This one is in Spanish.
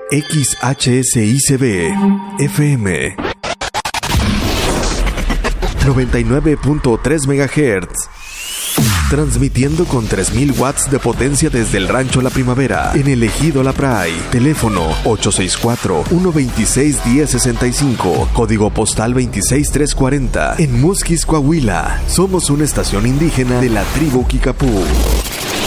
XHSICB FM 99.3 MHz. Transmitiendo con 3000 watts de potencia desde el Rancho La Primavera, en el Ejido La Pray. Teléfono 864-126-1065. Código postal 26340. En Musquis, Coahuila. Somos una estación indígena de la tribu Kicapú.